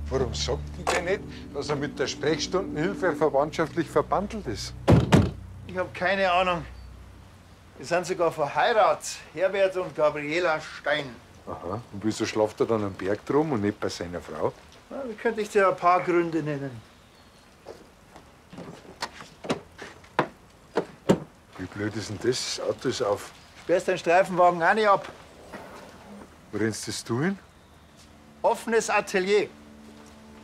Warum sagt denn der nicht, dass er mit der Sprechstundenhilfe verwandtschaftlich verbandelt ist? Ich habe keine Ahnung. Wir sind sogar verheiratet. Herbert und Gabriela Stein. Aha. Und wieso schlaft er dann am Berg drum und nicht bei seiner Frau? Na, da könnte ich dir ein paar Gründe nennen. Wie blöd ist denn das? Das Auto ist auf. Sperrst deinen Streifenwagen auch nicht ab. Wo rennst das du hin? Offenes Atelier.